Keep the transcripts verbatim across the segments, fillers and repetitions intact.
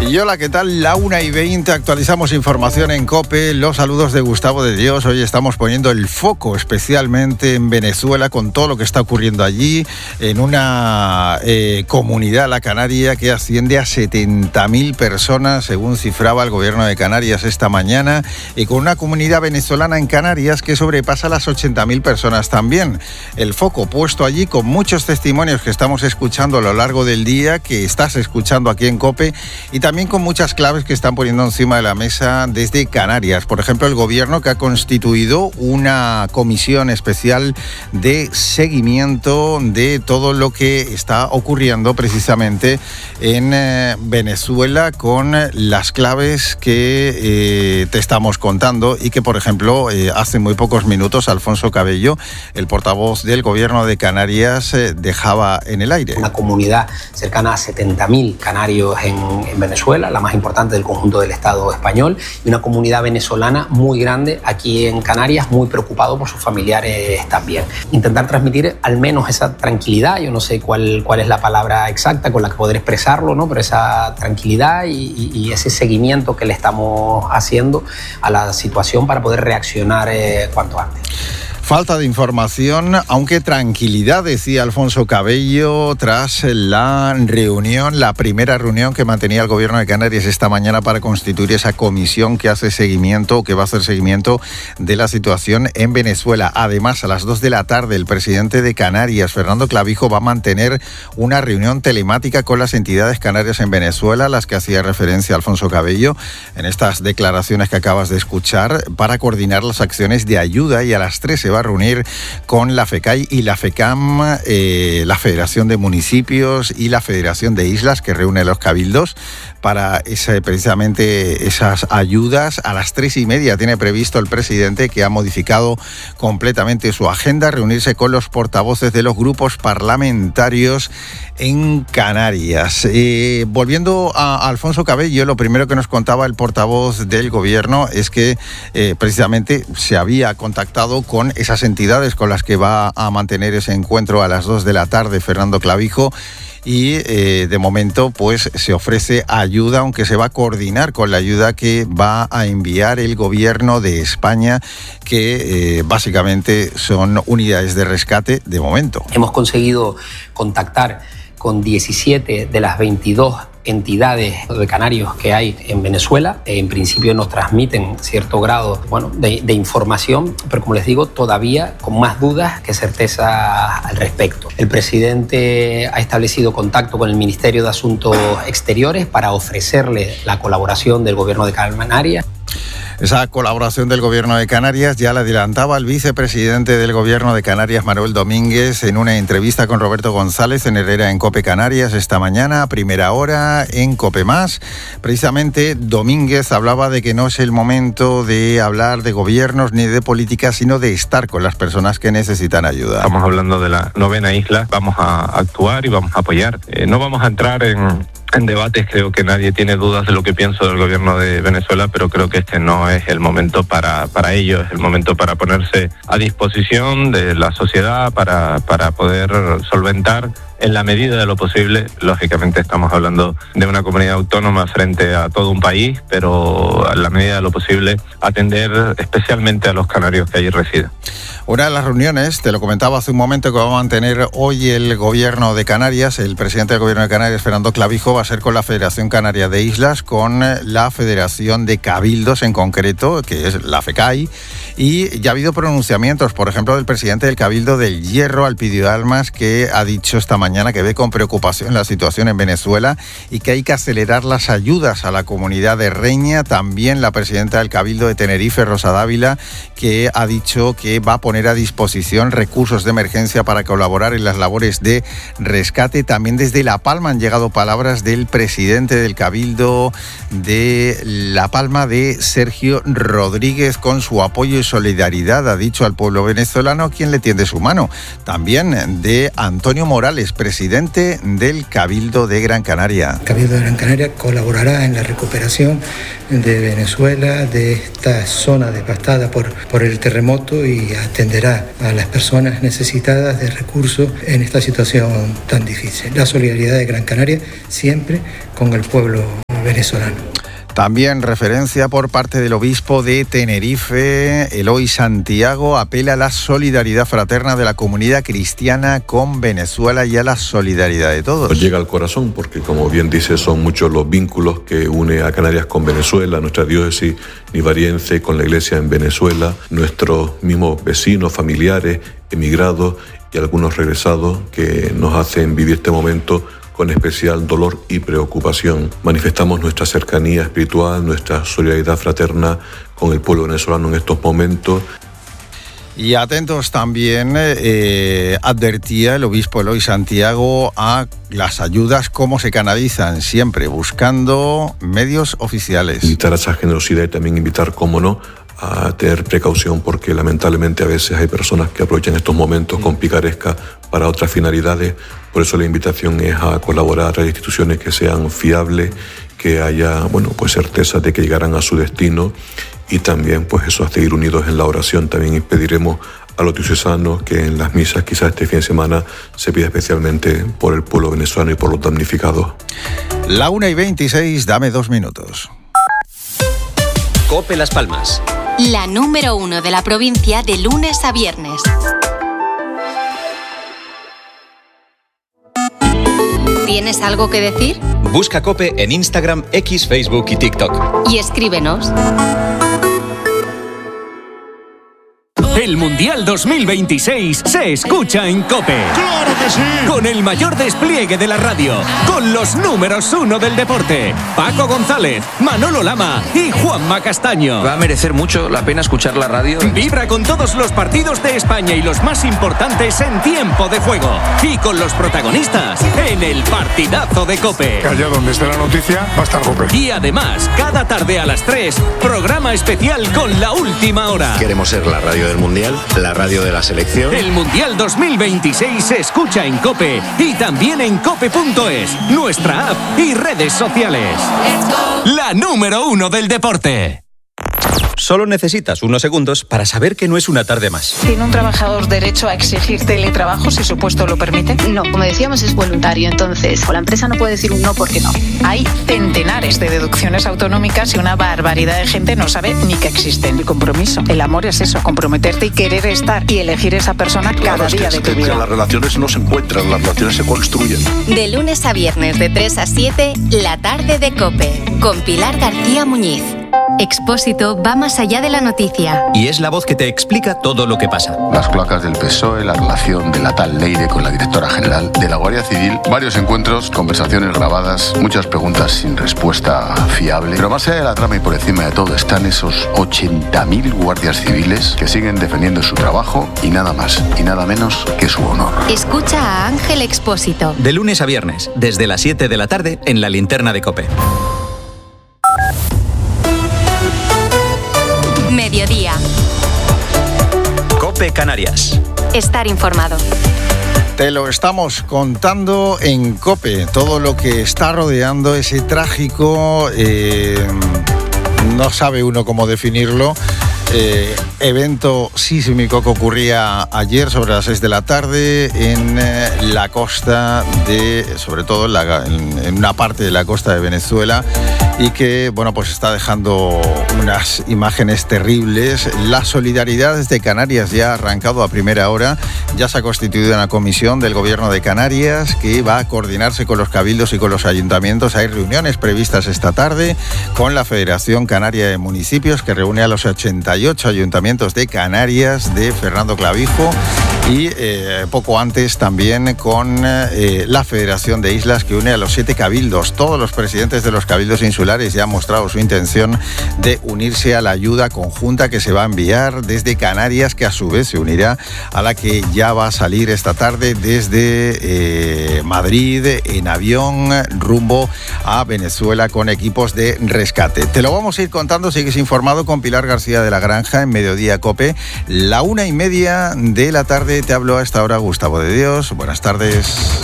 Y hola, ¿qué tal? La una y veinte, actualizamos información en COPE. Los saludos de Gustavo de Dios. Hoy estamos poniendo el foco especialmente en Venezuela con todo lo que está ocurriendo allí, en una eh, comunidad, la Canaria, que asciende a setenta mil personas, según cifraba el gobierno de Canarias esta mañana, y con una comunidad venezolana en Canarias que sobrepasa las ochenta mil personas también. El foco puesto allí con muchos testimonios que estamos escuchando a lo largo del día, que estás escuchando aquí en COPE, y también También con muchas claves que están poniendo encima de la mesa desde Canarias. Por ejemplo, el gobierno que ha constituido una comisión especial de seguimiento de todo lo que está ocurriendo precisamente en eh, Venezuela, con las claves que eh, te estamos contando y que, por ejemplo, eh, hace muy pocos minutos Alfonso Cabello, el portavoz del gobierno de Canarias, eh, dejaba en el aire. Una comunidad cercana a setenta mil canarios en, en Venezuela, la más importante del conjunto del Estado español, y una comunidad venezolana muy grande aquí en Canarias, muy preocupado por sus familiares también. Intentar transmitir al menos esa tranquilidad, yo no sé cuál, cuál es la palabra exacta con la que poder expresarlo, ¿no? Pero esa tranquilidad y, y, y ese seguimiento que le estamos haciendo a la situación para poder reaccionar eh, cuanto antes. Falta de información, aunque tranquilidad, decía Alfonso Cabello, tras la reunión, la primera reunión que mantenía el gobierno de Canarias esta mañana para constituir esa comisión que hace seguimiento, que va a hacer seguimiento de la situación en Venezuela. Además, a las dos de la tarde, el presidente de Canarias, Fernando Clavijo, va a mantener una reunión telemática con las entidades canarias en Venezuela, las que hacía referencia Alfonso Cabello en estas declaraciones que acabas de escuchar, para coordinar las acciones de ayuda, y a las tres se va a reunir con la FECAI y la FECAM, eh, la Federación de Municipios y la Federación de Islas, que reúne los cabildos para ese, precisamente esas ayudas. A las tres y media tiene previsto el presidente, que ha modificado completamente su agenda, reunirse con los portavoces de los grupos parlamentarios en Canarias. Eh, volviendo a Alfonso Cabello, lo primero que nos contaba el portavoz del gobierno es que eh, precisamente se había contactado con esas entidades con las que va a mantener ese encuentro a las dos de la tarde Fernando Clavijo, y eh, de momento pues se ofrece ayuda, aunque se va a coordinar con la ayuda que va a enviar el gobierno de España, que eh, básicamente son unidades de rescate de momento. Hemos conseguido contactar con diecisiete de las veintidós entidades de canarios que hay en Venezuela. En principio nos transmiten cierto grado bueno, de, de información, pero como les digo, todavía con más dudas que certeza al respecto. El presidente ha establecido contacto con el Ministerio de Asuntos Exteriores para ofrecerle la colaboración del gobierno de Canarias. Esa colaboración del gobierno de Canarias ya la adelantaba el vicepresidente del gobierno de Canarias, Manuel Domínguez, en una entrevista con Roberto González en Herrera en COPE Canarias esta mañana, a primera hora en COPE Más. Precisamente Domínguez hablaba de que no es el momento de hablar de gobiernos ni de política, sino de estar con las personas que necesitan ayuda. Estamos hablando de la novena isla, vamos a actuar y vamos a apoyar. Eh, no vamos a entrar en... En debates, creo que nadie tiene dudas de lo que pienso del gobierno de Venezuela, pero creo que este no es el momento para, para ello, es el momento para ponerse a disposición de la sociedad para, para poder solventar en la medida de lo posible. Lógicamente estamos hablando de una comunidad autónoma frente a todo un país, pero en la medida de lo posible atender especialmente a los canarios que allí residen. Una de las reuniones, te lo comentaba hace un momento, que va a mantener hoy el gobierno de Canarias, el presidente del gobierno de Canarias, Fernando Clavijo, va a ser con la Federación Canaria de Islas, con la Federación de Cabildos en concreto, que es la FECAI, y ya ha habido pronunciamientos, por ejemplo, del presidente del Cabildo del Hierro, Alpidio Almas, que ha dicho esta mañana que ve con preocupación la situación en Venezuela y que hay que acelerar las ayudas a la comunidad de Reña. También la presidenta del Cabildo de Tenerife, Rosa Dávila, que ha dicho que va a poner a disposición recursos de emergencia para colaborar en las labores de rescate. También desde La Palma han llegado palabras del presidente del Cabildo de La Palma, de Sergio Rodríguez, con su apoyo y solidaridad, ha dicho, al pueblo venezolano, quien le tiende su mano. También de Antonio Morales, presidente del Cabildo de Gran Canaria. El Cabildo de Gran Canaria colaborará en la recuperación de Venezuela, de esta zona devastada por, por el terremoto, y atenderá a las personas necesitadas de recursos en esta situación tan difícil. La solidaridad de Gran Canaria siempre con el pueblo venezolano. También referencia por parte del obispo de Tenerife, Eloy Santiago, apela a la solidaridad fraterna de la comunidad cristiana con Venezuela y a la solidaridad de todos. Nos llega al corazón porque, como bien dice, son muchos los vínculos que une a Canarias con Venezuela, nuestra diócesis nivariense con la iglesia en Venezuela, nuestros mismos vecinos, familiares, emigrados y algunos regresados que nos hacen vivir este momento con especial dolor y preocupación. Manifestamos nuestra cercanía espiritual, nuestra solidaridad fraterna con el pueblo venezolano en estos momentos. Y atentos también, eh, advertía el obispo Eloy Santiago a las ayudas, cómo se canalizan, siempre buscando medios oficiales. Invitar a esa generosidad y también invitar, cómo no, a tener precaución, porque lamentablemente a veces hay personas que aprovechan estos momentos con picaresca para otras finalidades. Por eso la invitación es a colaborar a instituciones que sean fiables, que haya, bueno, pues certeza de que llegarán a su destino, y también pues eso, a seguir unidos en la oración. También pediremos a los diocesanos que en las misas, quizás este fin de semana, se pida especialmente por el pueblo venezolano y por los damnificados. La una y veintiséis, dame dos minutos. COPE Las Palmas. La número uno de la provincia de lunes a viernes. ¿Tienes algo que decir? Busca COPE en Instagram, X, Facebook y TikTok. Y escríbenos. El Mundial dos mil veintiséis se escucha en COPE. ¡Claro que sí! Con el mayor despliegue de la radio, con los números uno del deporte, Paco González, Manolo Lama y Juanma Castaño. Va a merecer mucho la pena escuchar la radio. Vibra con todos los partidos de España y los más importantes en tiempo de juego. Y con los protagonistas en el partidazo de COPE. Que allá donde esté la noticia va a estar COPE. Y además, cada tarde a las tres, programa especial con la última hora. Queremos ser la radio del Mundial, la radio de la selección. El Mundial dos mil veintiséis se escucha en COPE y también en cope punto es, nuestra app y redes sociales. La número uno del deporte. Solo necesitas unos segundos para saber que no es una tarde más. ¿Tiene un trabajador derecho a exigir teletrabajo si su puesto lo permite? No, como decíamos, es voluntario, entonces o la empresa no puede decir un no porque no. Hay centenares de deducciones autonómicas y una barbaridad de gente no sabe ni que existen. El compromiso, el amor es eso, comprometerte y querer estar y elegir esa persona cada claro, día es que de tu vida. Las relaciones no se encuentran, las relaciones se construyen. De lunes a viernes de tres a siete, la tarde de COPE, con Pilar García Muñiz. Expósito va más allá de la noticia. Y es la voz que te explica todo lo que pasa. Las cloacas del P S O E, la relación de la tal Leire con la directora general de la Guardia Civil, varios encuentros, conversaciones grabadas, muchas preguntas sin respuesta fiable. Pero más allá de la trama y por encima de todo están esos ochenta mil guardias civiles que siguen defendiendo su trabajo y nada más y nada menos que su honor. Escucha a Ángel Expósito. De lunes a viernes, desde las siete de la tarde, en la linterna de COPE. Mediodía. COPE Canarias. Estar informado. Te lo estamos contando en COPE, todo lo que está rodeando ese trágico, eh, no sabe uno cómo definirlo, eh, evento sísmico que ocurría ayer sobre las seis de la tarde en eh, la costa de, sobre todo en, la, en, en una parte de la costa de Venezuela, y que, bueno, pues está dejando unas imágenes terribles. La solidaridad desde Canarias ya ha arrancado a primera hora, ya se ha constituido una comisión del Gobierno de Canarias que va a coordinarse con los cabildos y con los ayuntamientos. Hay reuniones previstas esta tarde con la Federación Canaria de Municipios, que reúne a los ochenta y ocho ayuntamientos de Canarias de Fernando Clavijo, y eh, poco antes también con eh, la Federación de Islas, que une a los siete cabildos. Todos los presidentes de los cabildos insulares ya han mostrado su intención de unirse a la ayuda conjunta que se va a enviar desde Canarias, que a su vez se unirá a la que ya va a salir esta tarde desde eh, Madrid en avión rumbo a Venezuela con equipos de rescate. Te lo vamos a ir contando, sigues informado con Pilar García de la Granja en Mediodía COPE. La una y media de la tarde te hablo a esta hora Gustavo de Dios. Buenas tardes.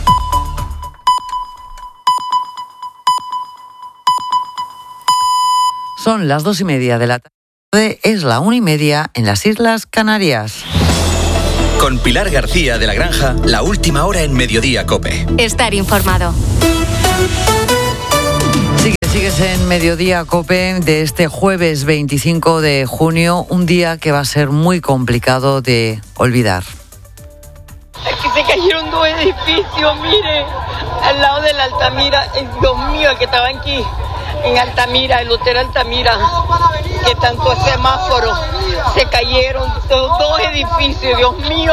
Son las dos y media de la tarde, es la una y media en las Islas Canarias. Con Pilar García de la Granja, la última hora en Mediodía COPE. Estar informado. Sigue, sigue. Noticias en Mediodía COPE de este jueves veinticinco de junio, un día que va a ser muy complicado de olvidar. Aquí se cayeron dos edificios, mire, al lado de la Altamira. Dios mío, el que estaba aquí en Altamira, el hotel Altamira, que tanto semáforo, se cayeron los dos edificios, Dios mío.